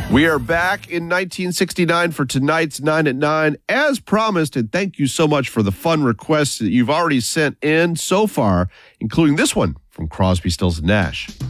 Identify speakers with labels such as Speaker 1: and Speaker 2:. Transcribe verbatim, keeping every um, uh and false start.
Speaker 1: We are back in nineteen sixty-nine for tonight's nine at nine, as promised, and thank you so much for the fun requests that you've already sent in so far, including this one from Crosby, Stills, and Nash.